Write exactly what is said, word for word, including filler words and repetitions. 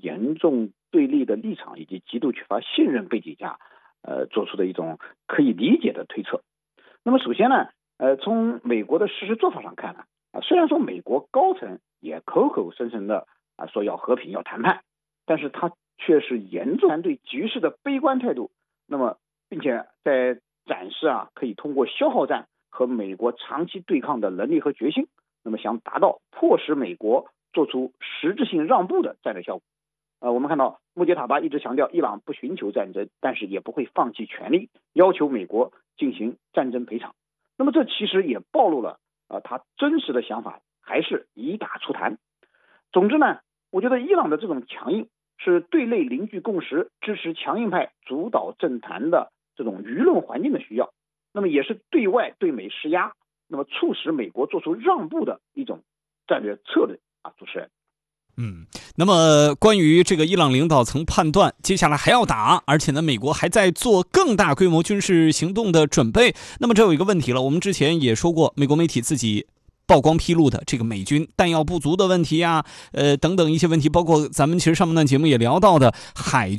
严重对立的立场以及极度缺乏信任背景下，呃，做出的一种可以理解的推测。那么首先呢，呃，从美国的实施做法上看呢，啊，虽然说美国高层也口口声声的啊说要和平要谈判，但是他却是严重对局势的悲观态度，那么并且在展示啊可以通过消耗战和美国长期对抗的能力和决心，那么想达到迫使美国做出实质性让步的战略效果。呃，我们看到穆杰塔巴一直强调伊朗不寻求战争，但是也不会放弃权力，要求美国进行战争赔偿。那么这其实也暴露了呃他真实的想法还是以打促谈。总之呢，我觉得伊朗的这种强硬是对内凝聚共识，支持强硬派主导政坛的这种舆论环境的需要，那么也是对外对美施压，那么促使美国做出让步的一种战略策略啊，主持人。 嗯，那么关于这个伊朗领导层判断接下来还要打，而且呢美国还在做更大规模军事行动的准备，那么这有一个问题了，我们之前也说过，美国媒体自己曝光披露的这个美军弹药不足的问题呀、呃等等一些问题，包括咱们其实上半段节目也聊到的海